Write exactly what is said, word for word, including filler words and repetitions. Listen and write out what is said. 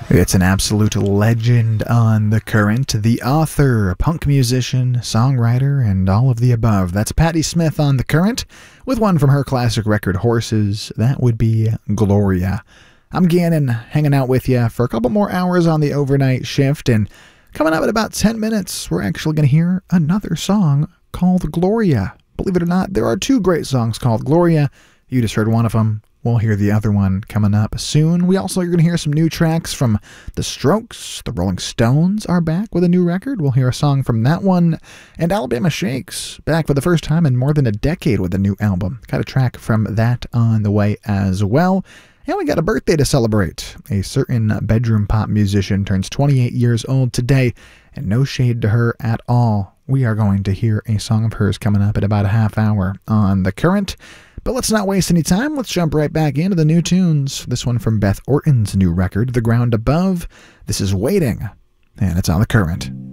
It's an absolute legend on The Current, the author, punk musician, songwriter, and all of the above. That's Patti Smith on The Current, with one from her classic record, Horses. That would be Gloria. I'm Gannon, hanging out with you for a couple more hours on the overnight shift, and coming up in about ten minutes, we're actually going to hear another song called Gloria. Believe it or not, there are two great songs called Gloria. You just heard one of them. We'll hear the other one coming up soon. We also are going to hear some new tracks from The Strokes. The Rolling Stones are back with a new record. We'll hear a song from that one. And Alabama Shakes, back for the first time in more than a decade with a new album. Got a track from that on the way as well. And we got a birthday to celebrate. A certain bedroom pop musician turns twenty-eight years old today, and no shade to her at all. We are going to hear a song of hers coming up at about a half hour on The Current. But let's not waste any time. Let's jump right back into the new tunes. This one from Beth Orton's new record, The Ground Above. This is Waiting, and it's on The Current.